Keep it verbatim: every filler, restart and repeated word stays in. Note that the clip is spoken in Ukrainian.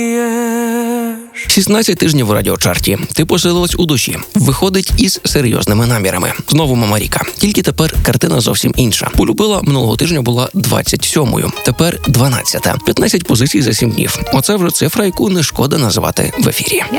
шістнадцять тижнів у радіочарті. Ти посилилась у душі. Виходить із серйозними намірами. Знову Мама Ріка. Тільки тепер картина зовсім інша. Полюбила минулого тижня була двадцять сьомою. Тепер дванадцята. п'ятнадцять позицій за сім днів. Оце вже цифра, яку не шкода називати в ефірі.